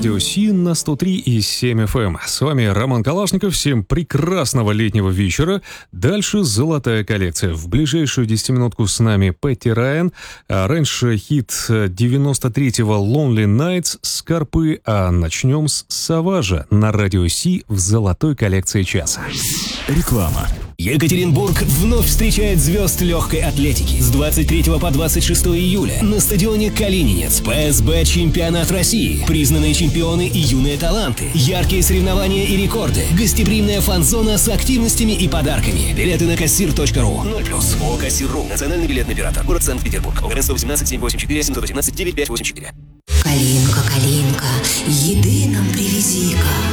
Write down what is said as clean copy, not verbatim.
радио Си на 103,7 FM. С вами Роман Калашников. Всем прекрасного летнего вечера. Дальше золотая коллекция. В ближайшую 10-минутку с нами Пэтти Райан. А раньше хит 93-го Lonely Nights Скорпы. А начнем с Саважа на радио Си в золотой коллекции часа. Реклама. Екатеринбург вновь встречает звезд легкой атлетики. С 23 по 26 июля на стадионе Калининец ПСБ Чемпионат России. Признанные чемпионы и юные таланты. Яркие соревнования и рекорды. Гостеприимная фан-зона с активностями и подарками. Билеты на kassir.ru. 0+. ООО «Кассир.ру». Национальный билетный оператор. Город Санкт-Петербург. ОГРН 118 784 718 9584. Калинка, Калинка, еды нам привези-ка.